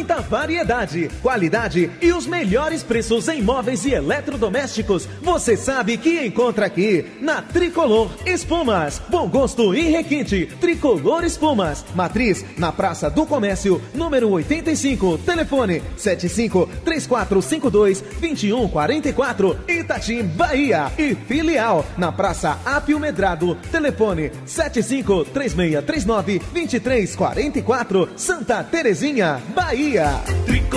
muita variedade, qualidade e os melhores preços em móveis e eletrodomésticos. Você sabe que encontra aqui na Tricolor Espumas. Bom gosto e requinte. Tricolor Espumas. Matriz na Praça do Comércio, número 85. Telefone 753452-2144. Itati, Bahia. E filial na Praça Apio Medrado. Telefone 753639-2344. Santa Terezinha, Bahia.